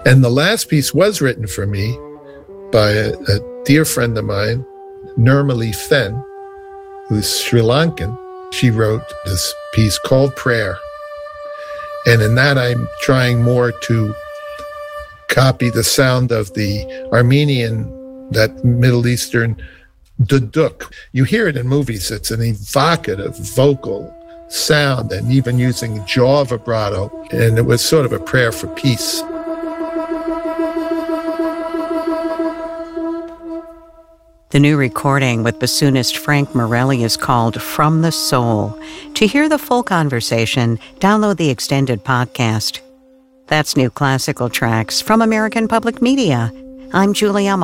And the last piece was written for me by a dear friend of mine, Nirmali Fen, who's Sri Lankan. She wrote this piece called Prayer. And in that, I'm trying more to copy the sound of the Armenian, that Middle Eastern duduk. You hear it in movies. It's an evocative vocal sound, and even using jaw vibrato. And it was sort of a prayer for peace. The new recording with bassoonist Frank Morelli is called From the Soul. To hear the full conversation, download the extended podcast. That's New Classical Tracks from American Public Media. I'm Julia